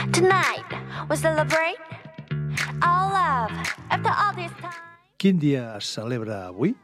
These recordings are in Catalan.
Tonight, we celebrate our love after all this time. Quin dia es celebra avui?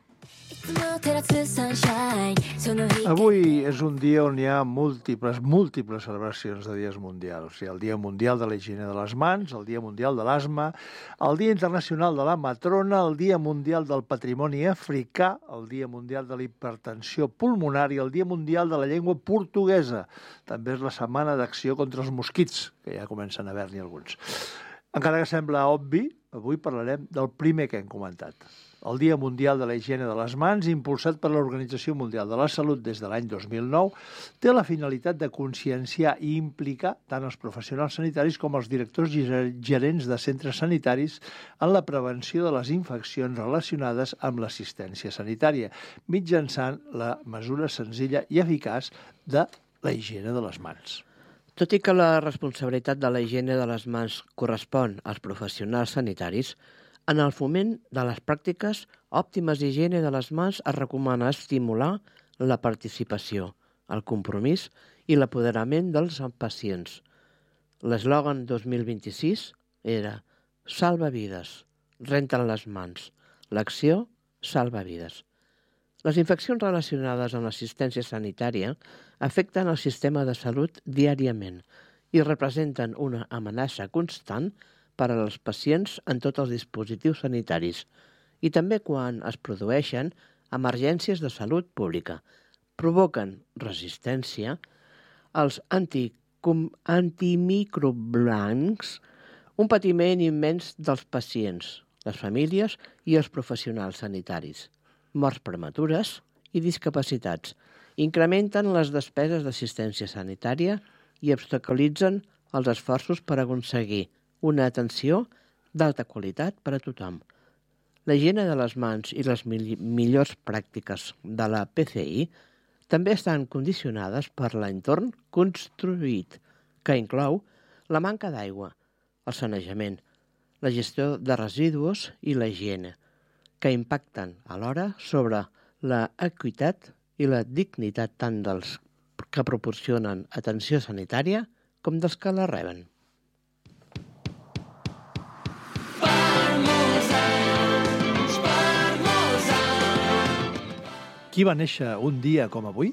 Avui és un dia on hi ha múltiples celebracions de dies mundials. Hi ha el Dia Mundial de la Higiene de les Mans, el Dia Mundial de l'Asma, el Dia Internacional de la Matrona, el Dia Mundial del Patrimoni Africà, el Dia Mundial de la Hipertensió Pulmonar i el Dia Mundial de la Llengua Portuguesa. També és la Setmana d'Acció contra els Mosquits, que ja comencen a haver-n'hi alguns. Encara que sembla obvi, avui parlarem del primer que hem comentat. El Dia Mundial de la Higiene de les Mans, impulsat per l'Organització Mundial de la Salut des de l'any 2009, té la finalitat de conscienciar i implicar tant els professionals sanitaris com els directors i gerents de centres sanitaris en la prevenció de les infeccions relacionades amb l'assistència sanitària, mitjançant la mesura senzilla i eficaç de la higiene de les mans. Tot i que la responsabilitat de la higiene de les mans correspon als professionals sanitaris, en el foment de les pràctiques òptimes d'higiene de les mans es recomana estimular la participació, el compromís i l'apoderament dels pacients. L'eslògan 2026 era «Salva vides, renta'n les mans, l'acció salva vides». Les infeccions relacionades amb l'assistència sanitària afecten el sistema de salut diàriament i representen una amenaça constant per als pacients en tots els dispositius sanitaris i també quan es produeixen emergències de salut pública. Provoquen resistència als antimicroblancs, un patiment immens dels pacients, les famílies i els professionals sanitaris, morts prematures i discapacitats. Incrementen les despeses d'assistència sanitària i obstaculitzen els esforços per aconseguir una atenció d'alta qualitat per a tothom. La higiene de les mans i les millors pràctiques de la PCI també estan condicionades per l'entorn construït, que inclou la manca d'aigua, el sanejament, la gestió de residus i la higiene, que impacten alhora sobre l'equitat i la dignitat tant dels que proporcionen atenció sanitària com dels que la reben. Qui va néixer un dia com avui?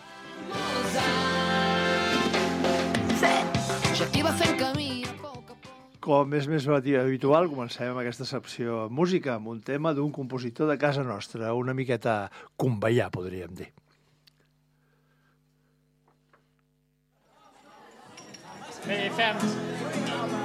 Com és més habitual, comencem amb aquesta secció de música, amb un tema d'un compositor de casa nostra, una miqueta conveià, podríem dir. Fem